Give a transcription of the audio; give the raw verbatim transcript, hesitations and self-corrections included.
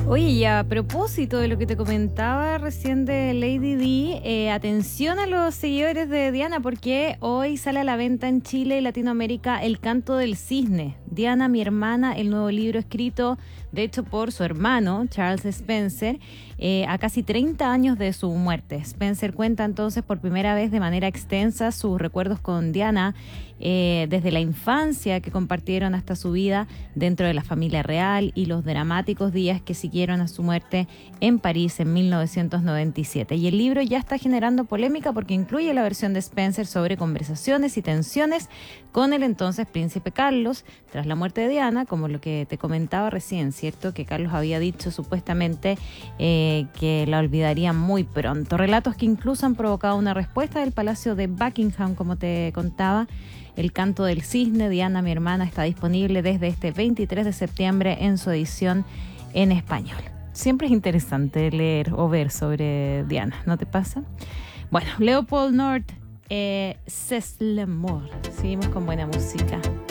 Oye, y a propósito de lo que te comentaba recién de Lady Di, eh, atención a los seguidores de Diana, porque hoy sale a la venta en Chile y Latinoamérica El Canto del Cisne. Diana, mi hermana, el nuevo libro escrito, de hecho, por su hermano, Charles Spencer, eh, a casi treinta años de su muerte. Spencer cuenta entonces por primera vez de manera extensa sus recuerdos con Diana, eh, desde la infancia que compartieron hasta su vida dentro de la familia real y los dramáticos días que siguieron a su muerte en París en mil novecientos noventa y siete. Y el libro ya está generando polémica porque incluye la versión de Spencer sobre conversaciones y tensiones con el entonces príncipe Carlos tras la muerte de Diana, como lo que te comentaba recién, ¿cierto? Que Carlos había dicho supuestamente eh, que la olvidaría muy pronto. Relatos que incluso han provocado una respuesta del Palacio de Buckingham, como te contaba. El Canto del Cisne, Diana, mi hermana, está disponible desde este veintitrés de septiembre en su edición en español. Siempre es interesante leer o ver sobre Diana, ¿no te pasa? Bueno, Leopold North, eh, C'est l'amour. Seguimos con buena música.